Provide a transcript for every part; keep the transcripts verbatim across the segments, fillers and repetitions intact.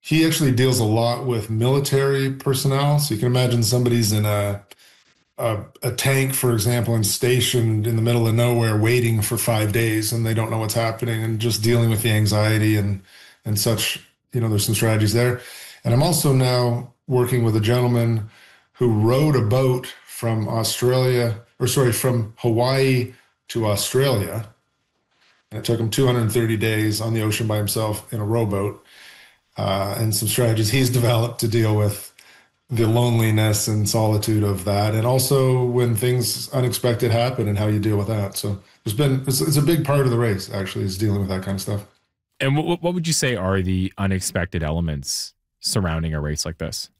he actually deals a lot with military personnel. So you can imagine somebody's in a, a a tank, for example, and stationed in the middle of nowhere, waiting for five days, and they don't know what's happening, and just dealing with the anxiety and and such. You know, there's some strategies there. And I'm also now working with a gentleman who rowed a boat from Australia, or sorry, from Hawaii to Australia. And it took him two hundred thirty days on the ocean by himself in a rowboat, uh, and some strategies he's developed to deal with the loneliness and solitude of that. And also when things unexpected happen and how you deal with that. So there's been, it's, it's a big part of the race actually, is dealing with that kind of stuff. And what, what would you say are the unexpected elements surrounding a race like this?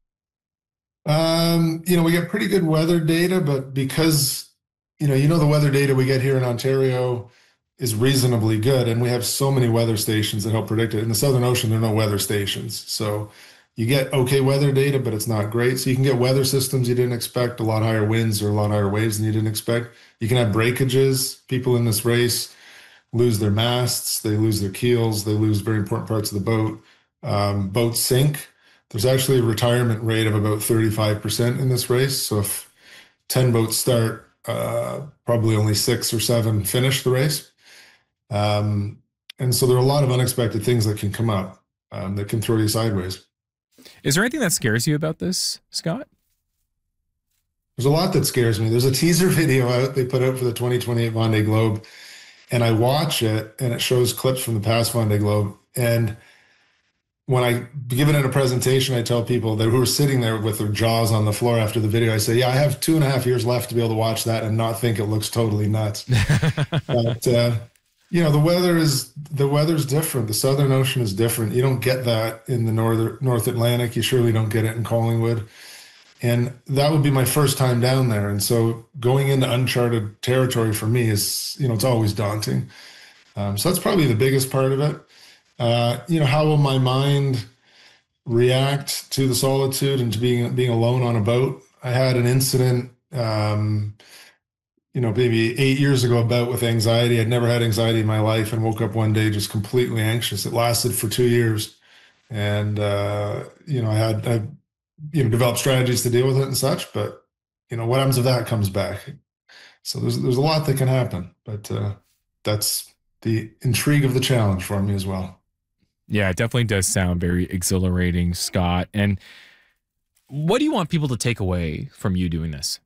Um, you know, we get pretty good weather data, but because, you know, you know, the weather data we get here in Ontario is reasonably good, and we have so many weather stations that help predict it. In the Southern Ocean, there are no weather stations. So you get okay weather data, but it's not great. So you can get weather systems you didn't expect, a lot higher winds or a lot higher waves than you didn't expect. You can have breakages. People in this race lose their masts, they lose their keels, they lose very important parts of the boat. Um, boats sink. There's actually a retirement rate of about thirty-five percent in this race. So if ten boats start, uh, probably only six or seven finish the race. Um, and so there are a lot of unexpected things that can come up um, that can throw you sideways. Is there anything that scares you about this, Scott? There's a lot that scares me. There's a teaser video out they put out for the twenty twenty-eight Vendée Globe, and I watch it, and it shows clips from the past Vendée Globe. And when I give it in a presentation, I tell people that who are sitting there with their jaws on the floor after the video, I say, yeah, I have two and a half years left to be able to watch that and not think it looks totally nuts. But, uh, you know, the weather is, the weather's different. The Southern Ocean is different. You don't get that in the North, North Atlantic. You surely don't get it in Collingwood. And that would be my first time down there. And so going into uncharted territory for me is, you know, it's always daunting. Um, so that's probably the biggest part of it. Uh, you know, how will my mind react to the solitude and to being being alone on a boat? I had an incident, um, you know, maybe eight years ago, about with anxiety. I'd never had anxiety in my life, and woke up one day just completely anxious. It lasted for two years, and uh, you know, I had I, you know, developed strategies to deal with it and such. But you know, what happens if that comes back? So there's there's a lot that can happen, but uh, that's the intrigue of the challenge for me as well. Yeah, it definitely does sound very exhilarating, Scott. And what do you want people to take away from you doing this?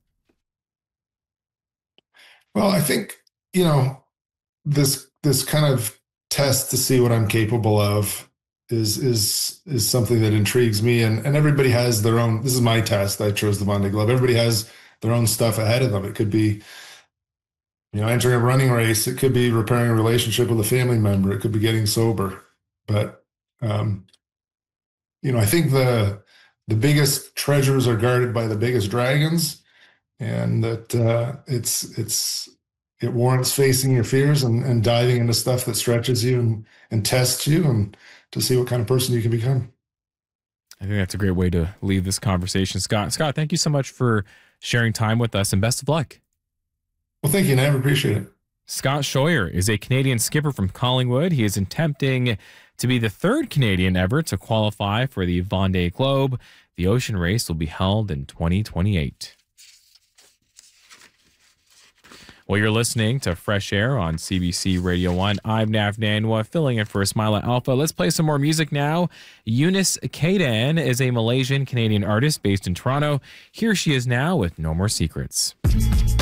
Well, I think, you know, this this kind of test to see what I'm capable of is is is something that intrigues me. And and everybody has their own. This is my test. I chose the Vendée Globe. Everybody has their own stuff ahead of them. It could be, you know, entering a running race. It could be repairing a relationship with a family member. It could be getting sober. But, um, you know, I think the the biggest treasures are guarded by the biggest dragons, and that uh, it's it's it warrants facing your fears and, and diving into stuff that stretches you and, and tests you, and to see what kind of person you can become. I think that's a great way to leave this conversation, Scott. Scott, thank you so much for sharing time with us, and best of luck. Well, thank you, and I appreciate it. Scott Scheuer is a Canadian skipper from Collingwood. He is attempting to be the third Canadian ever to qualify for the Vendée Globe. The ocean race will be held in twenty twenty-eight. Well, you're listening to Fresh Air on C B C Radio one. I'm Nav Nanwa, filling in for Ismaila Alpha. Let's play some more music now. Eunice Kaydan is a Malaysian-Canadian artist based in Toronto. Here she is now with No More Secrets.